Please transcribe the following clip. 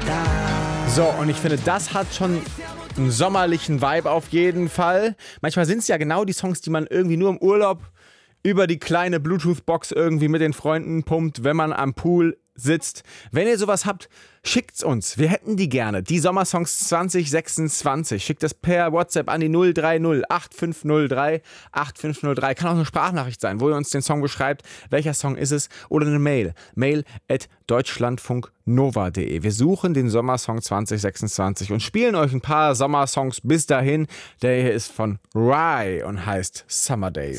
So, und ich finde, das hat schon einen sommerlichen Vibe auf jeden Fall. Manchmal sind es ja genau die Songs, die man irgendwie nur im Urlaub über die kleine Bluetooth-Box irgendwie mit den Freunden pumpt, wenn man am Pool sitzt. Wenn ihr sowas habt, schickt's uns. Wir hätten die gerne. Die Sommersongs 2026. Schickt das per WhatsApp an die 030 8503 8503. Kann auch eine Sprachnachricht sein, wo ihr uns den Song beschreibt. Welcher Song ist es? Oder eine Mail. mail@deutschlandfunknova.de. Wir suchen den Sommersong 2026 und spielen euch ein paar Sommersongs bis dahin. Der hier ist von Rye und heißt Summer Days.